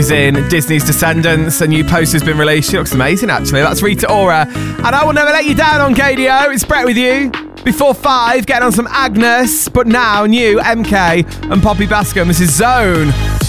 in Disney's Descendants. A new poster's been released. She looks amazing, actually. That's Rita Ora. And I will never let you down on KDO. It's Brett with you. Before 5, getting on some Agnes. But now, new MK and Poppy Bascom. This is Zone.